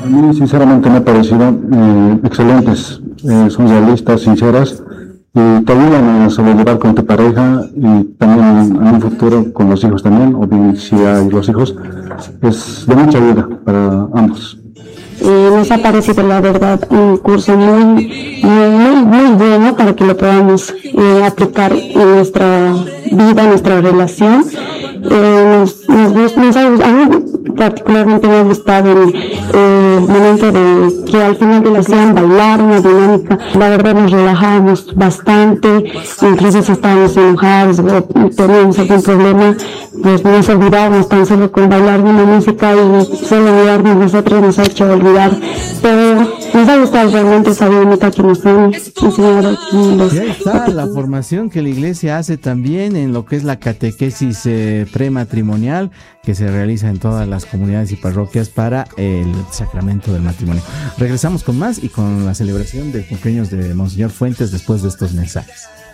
A mí sinceramente me ha parecido excelentes, son realistas, sinceras y te ayudan a sobrellevar con tu pareja y también en un futuro con los hijos también, o bien si hay los hijos, es de mucha ayuda para ambos. Nos ha parecido, la verdad, un curso muy bueno para que lo podamos aplicar en nuestra vida, en nuestra relación. A mí particularmente me ha gustado el momento de que al final de la sesión bailar una dinámica. La verdad nos relajamos bastante, incluso si estábamos enojados o teníamos algún problema, pues nos olvidábamos tan solo con bailar una música y solo olvidarnos nosotros nos ha hecho olvidar. Pero nos ha gustado realmente esa dinámica que nos han enseñado aquí los... Y ahí está la formación que la iglesia hace también en lo que es la catequesis prematrimonial que se realiza en todas las comunidades y parroquias para el sacramento del matrimonio. Regresamos con más y con la celebración del cumpleaños de Monseñor Fuentes después de estos mensajes.